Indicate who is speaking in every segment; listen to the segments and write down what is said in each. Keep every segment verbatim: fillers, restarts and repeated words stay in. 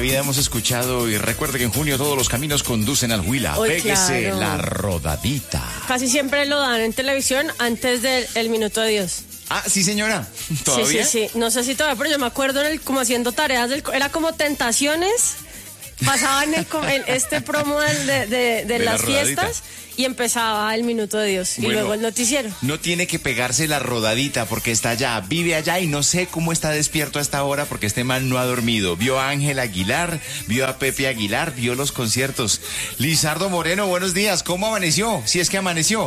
Speaker 1: vida hemos escuchado, y recuerde que en junio todos los caminos conducen al Huila.
Speaker 2: Uy,
Speaker 1: Pégese
Speaker 2: claro.
Speaker 1: la rodadita.
Speaker 2: Casi siempre lo dan en televisión antes del el Minuto de Dios.
Speaker 1: Ah, sí, señora. ¿Todavía?
Speaker 2: Sí, sí, sí. No sé si todavía, pero yo me acuerdo en el, como haciendo tareas, del, era como Tentaciones. Pasaban el, el, este promo de, de, de, de las fiestas y empezaba el Minuto de Dios. Bueno, y luego el noticiero.
Speaker 1: No tiene que pegarse la rodadita porque está allá, vive allá y no sé cómo está despierto a esta hora porque este man no ha dormido. Vio a Ángel Aguilar, vio a Pepe Aguilar, vio los conciertos. Lizardo Moreno, buenos días. ¿Cómo amaneció? Si es que amaneció.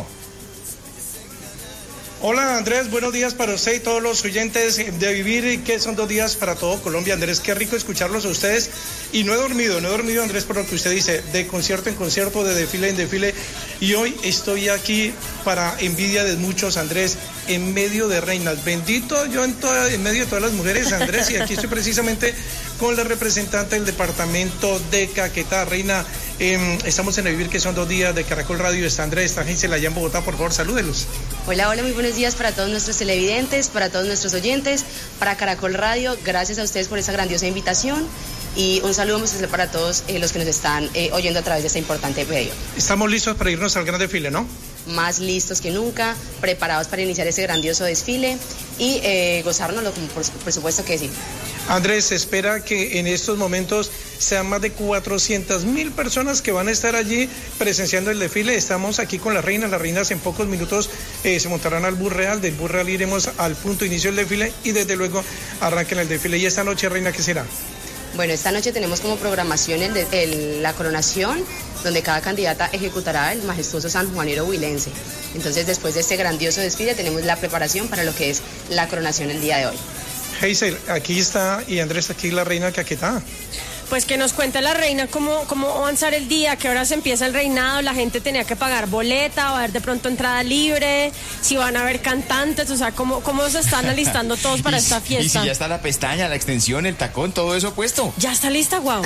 Speaker 3: Hola Andrés, buenos días para usted y todos los oyentes de Vivir, que son dos días para todo Colombia. Andrés, qué rico escucharlos a ustedes. Y no he dormido, no he dormido Andrés por lo que usted dice, de concierto en concierto, de desfile en desfile. Y hoy estoy aquí para envidia de muchos, Andrés, en medio de reinas. Bendito yo en, toda, en medio de todas las mujeres, Andrés, y aquí estoy precisamente con la representante del departamento de Caquetá. Reina, eh, estamos en el Vivir, que son dos días de Caracol Radio. Está Andrés, está Gisela allá en Bogotá, por favor, salúdelos.
Speaker 4: Hola, hola, muy buenos días para todos nuestros televidentes, para todos nuestros oyentes, para Caracol Radio. Gracias a ustedes por esa grandiosa invitación y un saludo muy especial para todos eh, los que nos están eh, oyendo a través de este importante medio.
Speaker 3: Estamos listos para irnos al gran desfile, ¿no?
Speaker 4: Más listos que nunca, preparados para iniciar ese grandioso desfile y eh, gozárnoslo, como por, por supuesto que sí.
Speaker 3: Andrés, se espera que en estos momentos sean más de cuatrocientas mil personas que van a estar allí presenciando el desfile. Estamos aquí con las reinas. Las reinas en pocos minutos eh, se montarán al bus real. Del bus real iremos al punto de inicio del desfile y desde luego arranquen el desfile. ¿Y esta noche, reina, qué será?
Speaker 4: Bueno, esta noche tenemos como programación el de, el, la coronación, donde cada candidata ejecutará el majestuoso San Juanero huilense. Entonces, después de este grandioso desfile, tenemos la preparación para lo que es la coronación el día de hoy.
Speaker 3: Hazel, aquí está, y Andrés, aquí la reina Caquetá.
Speaker 2: Pues que nos cuente la reina cómo, cómo avanzar el día, a qué horas empieza el reinado, la gente tenía que pagar boleta, va a haber de pronto entrada libre, si van a haber cantantes, o sea, cómo, cómo se están alistando todos para esta fiesta.
Speaker 1: Y si ya está la pestaña, la extensión, el tacón, todo eso puesto.
Speaker 2: ¿Ya está lista, guau?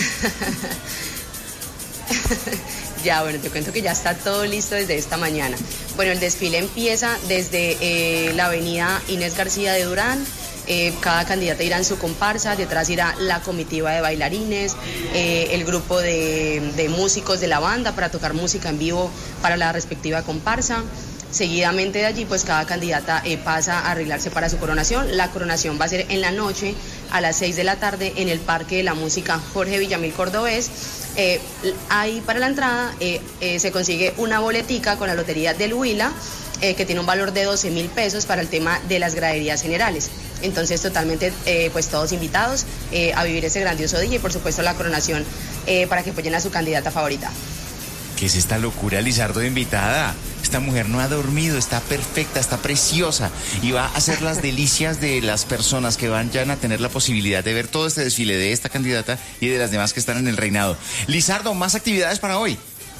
Speaker 4: Ya, bueno, te cuento que ya está todo listo desde esta mañana. Bueno, el desfile empieza desde eh, la avenida Inés García de Durán. Eh, cada candidata irá en su comparsa, detrás irá la comitiva de bailarines, eh, el grupo de, de músicos de la banda para tocar música en vivo para la respectiva comparsa. Seguidamente de allí, pues cada candidata eh, pasa a arreglarse para su coronación. La coronación va a ser en la noche a las seis de la tarde en el Parque de la Música Jorge Villamil Cordobés. Eh, ahí para la entrada eh, eh, se consigue una boletica con la Lotería del Huila, eh, que tiene un valor de doce mil pesos para el tema de las graderías generales. Entonces totalmente eh, pues todos invitados eh, a vivir ese grandioso día y por supuesto la coronación eh, para que apoyen a su candidata favorita.
Speaker 1: ¿Qué es esta locura, Lizardo, de invitada? Esta mujer no ha dormido, está perfecta, está preciosa y va a hacer las delicias de las personas que vayan a tener la posibilidad de ver todo este desfile de esta candidata y de las demás que están en el reinado. Lizardo, más actividades para hoy.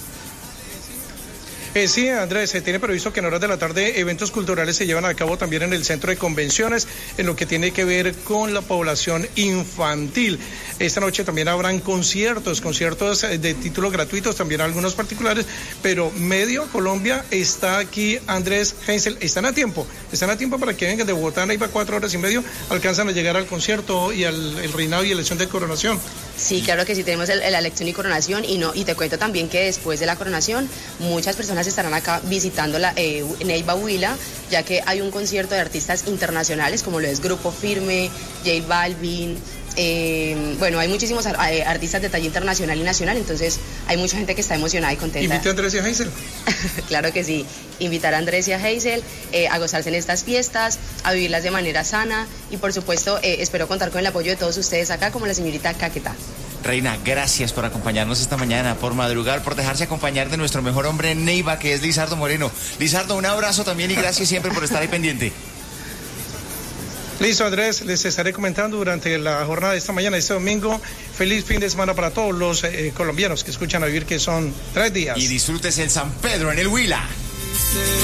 Speaker 3: Eh, sí, Andrés, se tiene previsto que en horas de la tarde eventos culturales se llevan a cabo también en el centro de convenciones, en lo que tiene que ver con la población infantil. Esta noche también habrán conciertos, conciertos de títulos gratuitos, también algunos particulares, pero medio Colombia está aquí, Andrés, Hazel, están a tiempo, están a tiempo para que vengan de Bogotá, ahí va cuatro horas y medio, alcanzan a llegar al concierto y al el reinado y elección de coronación.
Speaker 4: Sí, claro que sí, tenemos el, la elección y coronación y no y te cuento también que después de la coronación muchas personas estarán acá visitando la eh, Neiva Huila, ya que hay un concierto de artistas internacionales como lo es Grupo Firme, J Balvin, eh, bueno, hay muchísimos eh, artistas de talla internacional y nacional, entonces hay mucha gente que está emocionada y contenta.
Speaker 3: ¿Invite a Andrés y a Hazel?
Speaker 4: Claro que sí, invitar a Andrés y a Hazel eh, a gozarse en estas fiestas, a vivirlas de manera sana y por supuesto eh, espero contar con el apoyo de todos ustedes acá como la señorita Caquetá.
Speaker 1: Reina, gracias por acompañarnos esta mañana, por madrugar, por dejarse acompañar de nuestro mejor hombre en Neiva, que es Lizardo Moreno. Lizardo, un abrazo también y gracias siempre por estar ahí pendiente.
Speaker 3: Listo, Andrés, les estaré comentando durante la jornada de esta mañana, este domingo. Feliz fin de semana para todos los eh, colombianos que escuchan a Vivir, que son tres días.
Speaker 1: Y disfrutes el San Pedro en el Huila.